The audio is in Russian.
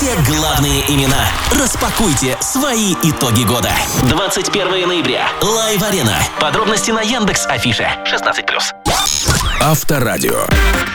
все главные имена. Распакуйте свои итоги года. 21 ноября. Лайв-арена. Подробности на Яндекс.Афише. 16+. Авторадио.